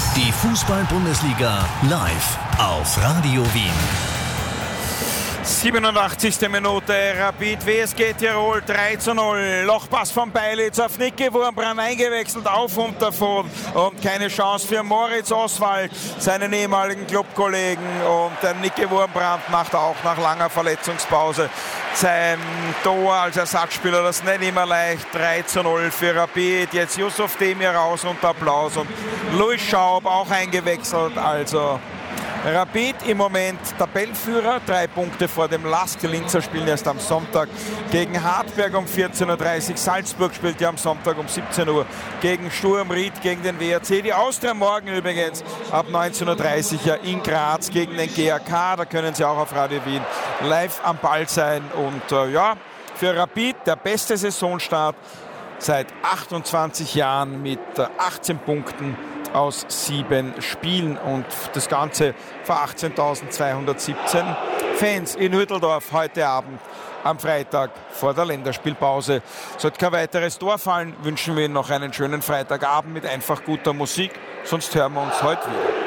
Die Fußball-Bundesliga live auf Radio Wien. 87. Minute, Rapid WSG Tirol 3:0. Lochpass von Beilitz auf Niki Wurmbrand, eingewechselt, auf und davon. Und keine Chance für Moritz Oswald, seinen ehemaligen Clubkollegen. Und der Niki Wurmbrand macht auch nach langer Verletzungspause sein Tor als Ersatzspieler. Das nicht immer leicht. 3:0 für Rapid. Jetzt Yusuf Demir raus und Applaus. Und Louis Schaub auch eingewechselt. Also Rapid im Moment Tabellenführer, 3 Punkte vor dem LASK. Die Linzer spielen erst am Sonntag gegen Hartberg um 14:30 Uhr. Salzburg spielt ja am Sonntag um 17 Uhr gegen Sturm Ried, gegen den WRC. Die Austria morgen übrigens ab 19:30 Uhr in Graz gegen den GAK. Da können Sie auch auf Radio Wien live am Ball sein. Und für Rapid der beste Saisonstart seit 28 Jahren mit 18 Punkten aus 7 Spielen und das Ganze vor 18.217 Fans in Hütteldorf heute Abend am Freitag vor der Länderspielpause. Sollte kein weiteres Tor fallen, wünschen wir Ihnen noch einen schönen Freitagabend mit einfach guter Musik, sonst hören wir uns heute wieder.